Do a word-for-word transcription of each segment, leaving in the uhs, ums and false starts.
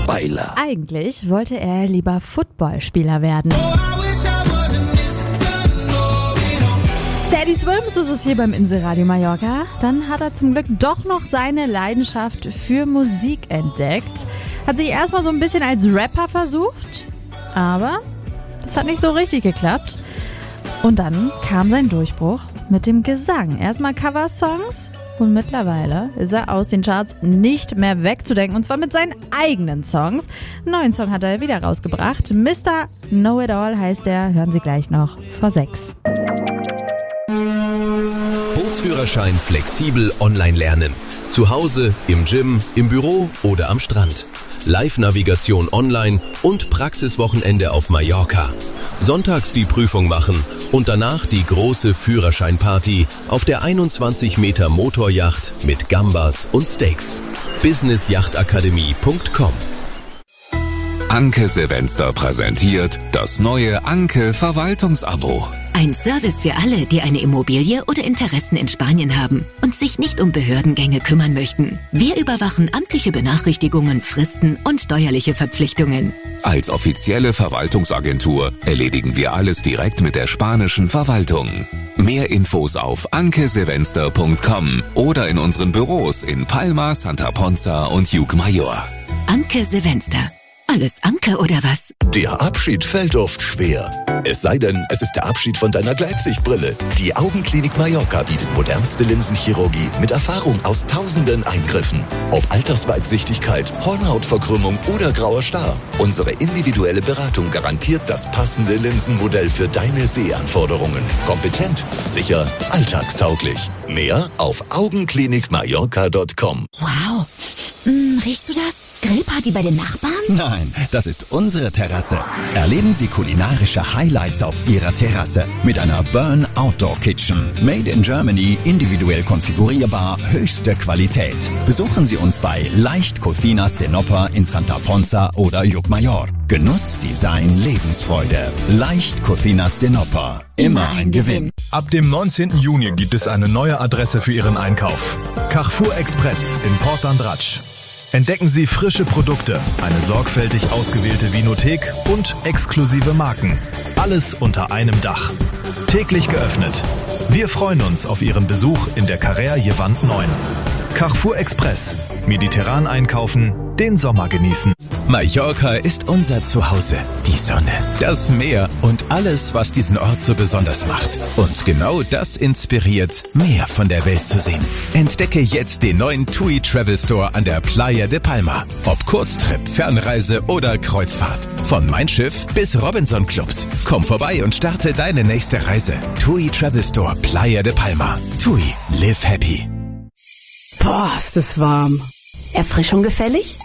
Beiler. Eigentlich wollte er lieber Footballspieler werden. Teddy Swims ist es hier beim Inselradio Mallorca. Dann hat er zum Glück doch noch seine Leidenschaft für Musik entdeckt. Hat sich erstmal so ein bisschen als Rapper versucht, aber das hat nicht so richtig geklappt. Und dann kam sein Durchbruch mit dem Gesang. Erstmal Coversongs und mittlerweile ist er aus den Charts nicht mehr wegzudenken. Und zwar mit seinen eigenen Songs. Einen neuen Song hat er wieder rausgebracht. Mister Know-It-All heißt er. Hören Sie gleich noch vor sechs. Bootsführerschein flexibel online lernen. Zu Hause, im Gym, im Büro oder am Strand. Live-Navigation online und Praxiswochenende auf Mallorca. Sonntags die Prüfung machen und danach die große Führerscheinparty auf der einundzwanzig Meter Motoryacht mit Gambas und Steaks. business yacht akademie punkt com. Anke Silvester präsentiert das neue Anke Verwaltungsabo. Ein Service für alle, die eine Immobilie oder Interessen in Spanien haben und sich nicht um Behördengänge kümmern möchten. Wir überwachen amtliche Benachrichtigungen, Fristen und steuerliche Verpflichtungen. Als offizielle Verwaltungsagentur erledigen wir alles direkt mit der spanischen Verwaltung. Mehr Infos auf anke silvester punkt com oder in unseren Büros in Palma, Santa Ponza und Llucmajor. Anke Silvester. Alles Anke oder was? Der Abschied fällt oft schwer. Es sei denn, es ist der Abschied von deiner Gleitsichtbrille. Die Augenklinik Mallorca bietet modernste Linsenchirurgie mit Erfahrung aus tausenden Eingriffen. Ob Altersweitsichtigkeit, Hornhautverkrümmung oder grauer Star. Unsere individuelle Beratung garantiert das passende Linsenmodell für deine Sehanforderungen. Kompetent, sicher, alltagstauglich. Mehr auf augenklinik mallorca punkt com. Wow. Mm, riechst du das? Grillparty bei den Nachbarn? Nein, das ist unsere Terrasse. Erleben Sie kulinarische Highlights auf Ihrer Terrasse mit einer Burn Outdoor Kitchen. Made in Germany, individuell konfigurierbar, höchste Qualität. Besuchen Sie uns bei Leicht Cocinas de Nopper in Santa Ponza oder Llucmajor. Genuss, Design, Lebensfreude. Leicht Cocinas de Nopper. Immer ein Gewinn. Ab dem neunzehnten Juni gibt es eine neue Adresse für Ihren Einkauf. Carrefour Express in Port d'Andratx. Entdecken Sie frische Produkte, eine sorgfältig ausgewählte Vinothek und exklusive Marken. Alles unter einem Dach. Täglich geöffnet. Wir freuen uns auf Ihren Besuch in der Carrer Jewand neun. Carrefour Express. Mediterran einkaufen, den Sommer genießen. Mallorca ist unser Zuhause. Die Sonne, das Meer und alles, was diesen Ort so besonders macht. Und genau das inspiriert, mehr von der Welt zu sehen. Entdecke jetzt den neuen TUI Travel Store an der Playa de Palma. Ob Kurztrip, Fernreise oder Kreuzfahrt. Von Mein Schiff bis Robinson Clubs. Komm vorbei und starte deine nächste Reise. TUI Travel Store Playa de Palma. TUI, live happy. Boah, ist das warm. Erfrischung gefällig?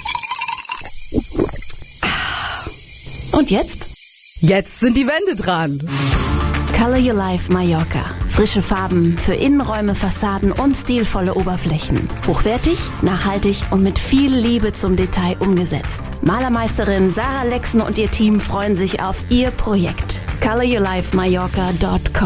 Und jetzt? Jetzt sind die Wände dran. Color Your Life Mallorca. Frische Farben für Innenräume, Fassaden und stilvolle Oberflächen. Hochwertig, nachhaltig und mit viel Liebe zum Detail umgesetzt. Malermeisterin Sarah Lexen und ihr Team freuen sich auf ihr Projekt. color your life mallorca punkt com